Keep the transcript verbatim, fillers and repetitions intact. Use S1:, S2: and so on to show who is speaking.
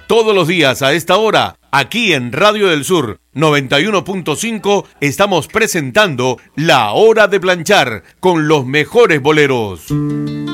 S1: Todos los días a esta hora, aquí en Radio del Sur noventa y uno punto cinco, estamos presentando La Hora de Planchar con los mejores boleros.